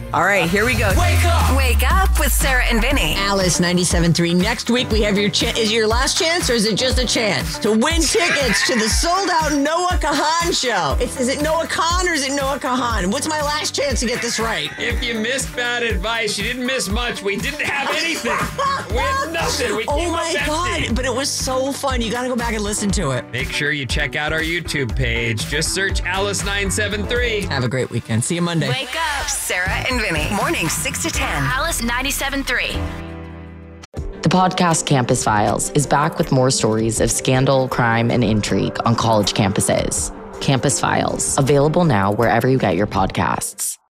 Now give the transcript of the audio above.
All right, here we go. Wake up with Sarah and Vinny. Alice 97.3. Next week, we have your chance. Is it your last chance or is it just a chance to win tickets to the sold-out Noah Kahan show? Is it Noah Khan or is it Noah Kahan? What's my last chance to get this right? If you missed bad advice, you didn't miss much. We didn't have anything. We had nothing. We Oh came my up God, empty. but it was so fun. You got to go back and listen to it. Make sure you check out our YouTube page. Just search Alice973. Have a great weekend. See you Monday. Wake up, Sarah and Vinny. Mornings 6 to 10. Alice 97.3. The podcast Campus Files is back with more stories of scandal, crime, and intrigue on college campuses. Campus Files, available now wherever you get your podcasts.